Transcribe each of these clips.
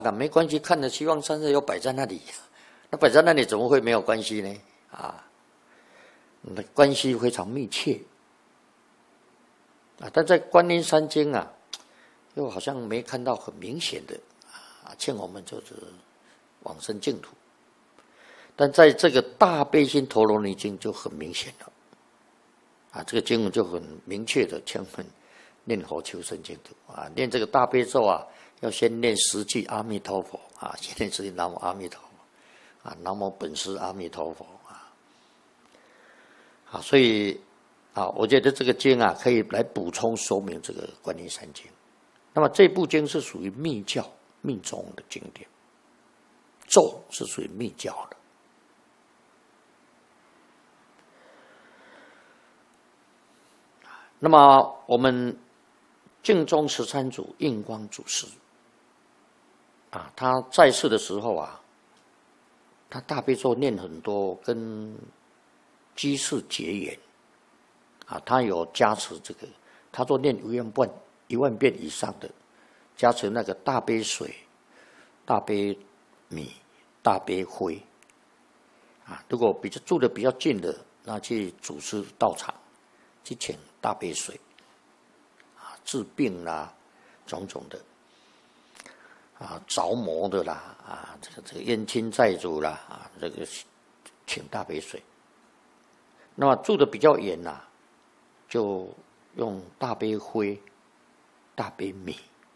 没关系，看着西方三圣又摆在那里，那摆在那里怎么会没有关系呢？那关系非常密切但在观音山经又好像没看到很明显的劝我们就是往生净土。但在这个大悲心陀罗尼经就很明显了这个经文就很明确的劝我们念佛求生净土念这个大悲咒要先念10句阿弥陀佛先念10句南无阿弥陀佛南无本师阿弥陀佛所以我觉得这个经可以来补充说明这个观音山经。那么这部经是属于密教密宗的经典，咒是属于密教的。那么我们净宗13祖印光祖师他在世的时候他大悲咒念很多，跟居士结缘他有加持这个，他说念1万遍以上的，加持那个大悲水、大悲米、大悲灰如果住的比较近的，那去祖师道场去请大悲水治病啦，种种的着魔的啦这个冤亲债主啦这个请大悲水。那么住的比较远就用大悲灰、大悲米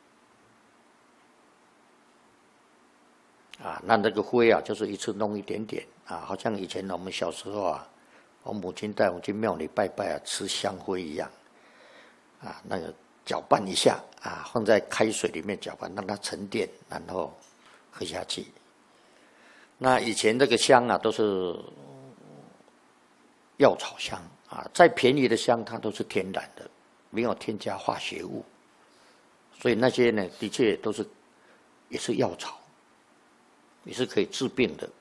那这个灰就是一次弄一点点好像以前我们小时候我母亲带我们去庙里拜拜吃香灰一样那个搅拌一下放在开水里面搅拌，让它沉淀，然后喝下去。那以前这个香都是药草香再便宜的香它都是天然的，没有添加化学物，所以那些呢的确也是药草，也是可以治病的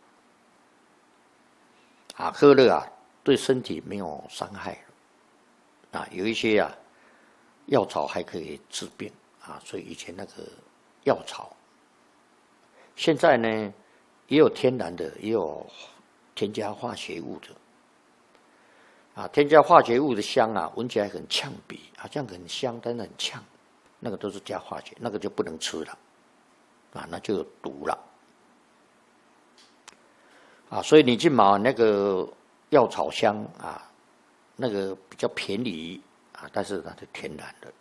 喝了对身体没有伤害有一些药草还可以治病所以以前那个药草，现在呢也有天然的，也有添加化学物的添加化学物的香闻起来很呛鼻，好像很香，但是很呛，那个都是加化学，那个就不能吃了那就有毒了所以你去买那个药草香那个比较便宜但是它是天然的。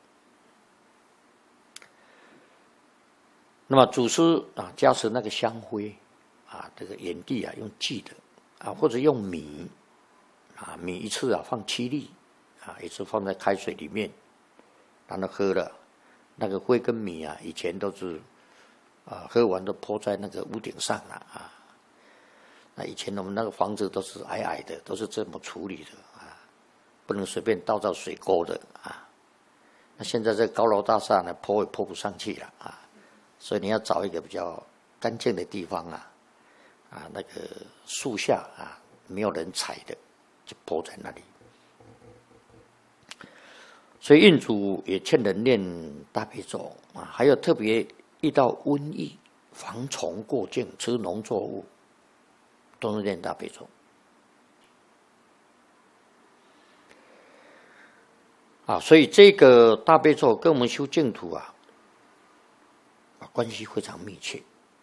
那么祖师加持那个香灰这个眼地用祭的或者用米米一次放7粒一次放在开水里面，然后喝了那个灰跟米以前都是喝完都泼在那个屋顶上那以前我们那个房子都是矮矮的，都是这么处理的不能随便倒到水沟的那现在这高楼大厦呢，泼也泼不上去了所以你要找一个比较干净的地方那个树下没有人踩的，就泼在那里。所以印祖也劝人念大悲咒还有特别遇到瘟疫、防虫过境、吃农作物，都是念大悲咒所以这个大悲咒跟我们修净土关系非常密切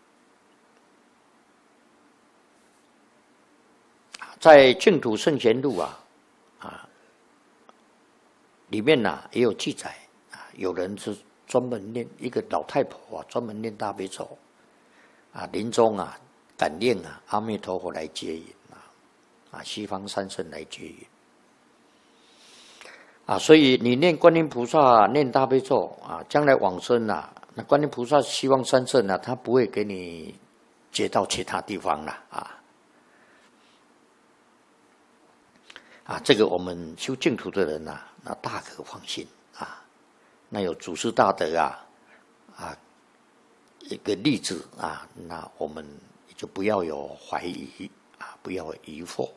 在净土圣贤录里面也有记载有人是专门念，一个老太婆专门念大悲咒临终感念阿弥陀佛来接引西方三圣来接引所以你念观音菩萨念大悲咒将来往生那观音菩萨西方三圣他不会给你接到其他地方了这个我们修净土的人那大可放心那有祖师大德一个例子那我们就不要有怀疑不要有疑惑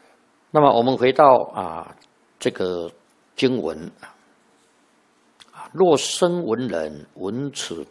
那么我们回到这个经文若生闻人闻此